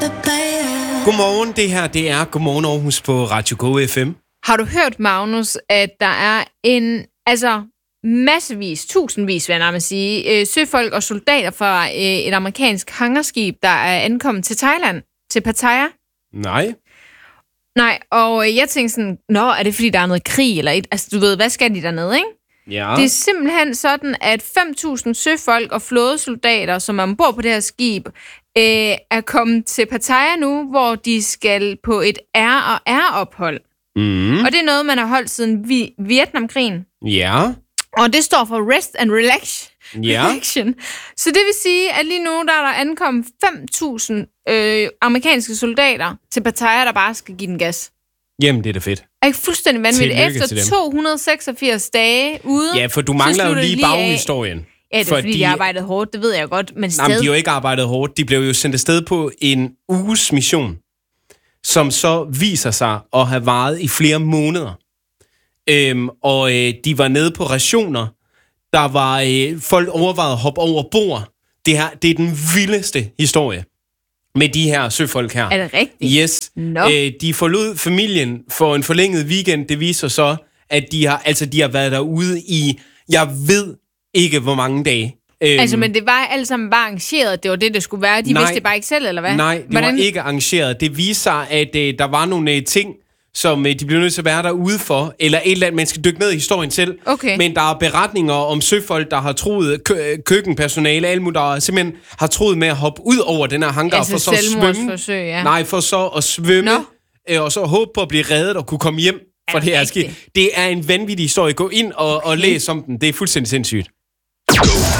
Godmorgen, det her det er Godmorgen Aarhus på Radio Go FM. Har du hørt, Magnus, at der er massevis, tusindvis, vil jeg nærmest sige, søfolk og soldater fra et amerikansk hangarskib, der er ankommet til Thailand, til Pattaya? Nej, og jeg tænkte sådan, er det fordi, der er noget krig, eller et? Altså, du ved, hvad skal de dernede, ikke? Ja. Det er simpelthen sådan, at 5.000 søfolk og flådesoldater, som er ombord på det her skib, er kommet til Pattaya nu, hvor de skal på et R&R-ophold. Mm. Og det er noget, man har holdt siden Vietnamkrigen. Ja. Og det står for Rest and Relax. Ja. Relaxation. Så det vil sige, at lige nu der er der ankommet 5.000 amerikanske soldater til Pattaya, der bare skal give den gas. Jamen, det er da fedt. Er ikke fuldstændig vanvittigt? Efter 286 dage ude... Ja, for du mangler jo lige baghistorien. Ja, det er fordi, de arbejdede hårdt, det ved jeg godt, men stadig... Nej, de har jo ikke arbejdet hårdt. De blev jo sendt afsted på en uges mission, som så viser sig at have varet i flere måneder. Og de var nede på rationer. Der var folk overvejet at hoppe over bord. Det er den vildeste historie med de her søfolk her. Er det rigtigt? Yes. No. De forlod familien for en forlænget weekend. Det viser så, at de har været derude i, jeg ved ikke hvor mange dage. Men det var alt sammen bare arrangeret, det var det skulle være. De vidste det bare ikke selv, eller hvad? Nej, det var ikke arrangeret. Det viser sig, at der var nogle ting, som de blev nødt til at være derude for, eller et eller andet, man skal dykke ned i historien selv. Okay. Men der er beretninger om søfolk, der har troet, køkkenpersonale, alle mulige, der simpelthen har troet med at hoppe ud over den her hangar, for så at svømme. Ja. Nej, for så at svømme, og så håbe på at blive reddet og kunne komme hjem fra det her ski. Det er en vanvittig historie. Gå ind og læs om den. Det er fuldstændig sindssygt.